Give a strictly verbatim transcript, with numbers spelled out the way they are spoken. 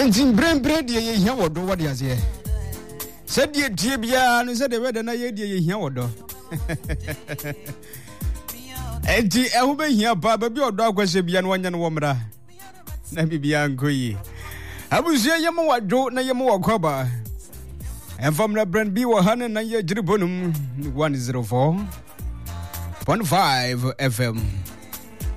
And in brain bread, ye hear what do what is here. Said ye tibia, and said the weather, na ye hear what do. And the elbow here, Baba, your dog was a bian one and womra. Nabi bianco. I was here, Yamo, do na Yamo Coba. And from the brand B one hundred and ye dribunum one zero four point five F M.